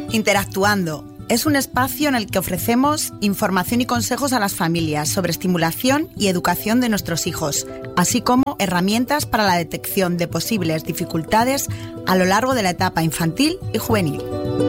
Interactuando es un espacio en el que ofrecemos información y consejos a las familias sobre estimulación y educación de nuestros hijos, así como herramientas para la detección de posibles dificultades a lo largo de la etapa infantil y juvenil.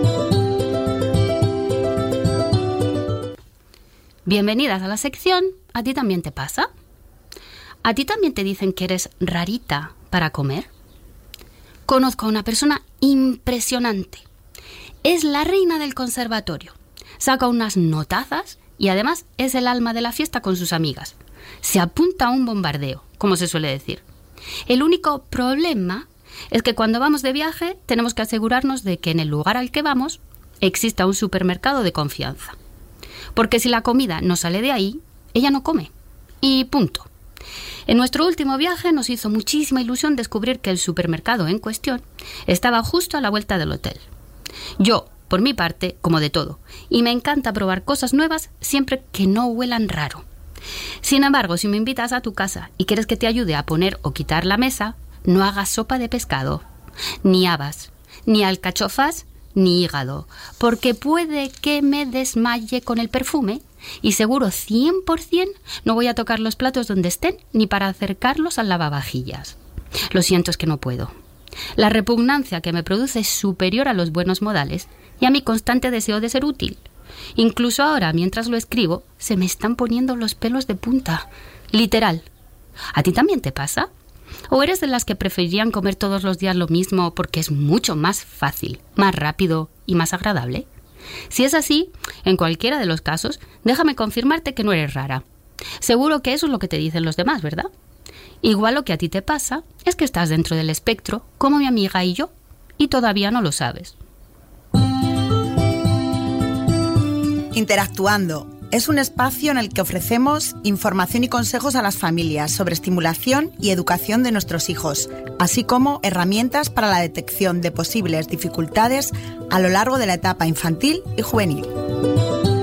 Bienvenidas a la sección ¿A ti también te pasa? ¿A ti también te dicen que eres rarita para comer? Conozco a una persona impresionante. Es la reina del conservatorio. Saca unas notazas y además es el alma de la fiesta con sus amigas. Se apunta a un bombardeo, como se suele decir. El único problema es que cuando vamos de viaje tenemos que asegurarnos de que en el lugar al que vamos exista un supermercado de confianza. Porque si la comida no sale de ahí, ella no come. Y punto. En nuestro último viaje nos hizo muchísima ilusión descubrir que el supermercado en cuestión estaba justo a la vuelta del hotel. Yo, por mi parte, como de todo, y me encanta probar cosas nuevas siempre que no huelan raro. Sin embargo, si me invitas a tu casa y quieres que te ayude a poner o quitar la mesa, no hagas sopa de pescado, ni habas, ni alcachofas, ni hígado, porque puede que me desmaye con el perfume y seguro 100% no voy a tocar los platos donde estén ni para acercarlos al lavavajillas. Lo siento, es que no puedo. La repugnancia que me produce es superior a los buenos modales y a mi constante deseo de ser útil. Incluso ahora, mientras lo escribo, se me están poniendo los pelos de punta. Literal. ¿A ti también te pasa? ¿O eres de las que preferirían comer todos los días lo mismo porque es mucho más fácil, más rápido y más agradable? Si es así, en cualquiera de los casos, déjame confirmarte que no eres rara. Seguro que eso es lo que te dicen los demás, ¿verdad? Igual lo que a ti te pasa es que estás dentro del espectro, como mi amiga y yo, y todavía no lo sabes. Interactuando es un espacio en el que ofrecemos información y consejos a las familias sobre estimulación y educación de nuestros hijos, así como herramientas para la detección de posibles dificultades a lo largo de la etapa infantil y juvenil.